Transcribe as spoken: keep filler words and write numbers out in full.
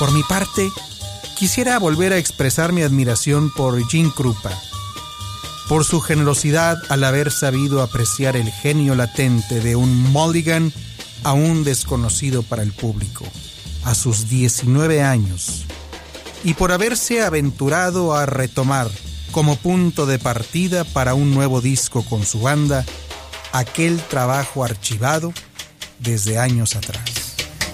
Por mi parte, quisiera volver a expresar mi admiración por Gene Krupa, por su generosidad al haber sabido apreciar el genio latente de un Mulligan aún desconocido para el público, a sus diecinueve años, y por haberse aventurado a retomar como punto de partida para un nuevo disco con su banda aquel trabajo archivado desde años atrás.